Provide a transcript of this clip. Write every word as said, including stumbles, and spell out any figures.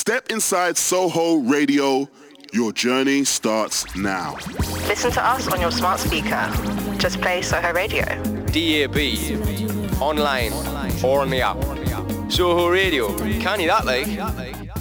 Step inside Soho Radio. Your journey starts now. Listen to us on your smart speaker. Just play Soho Radio. D A B, online, or on the app. Soho Radio, can't you that like?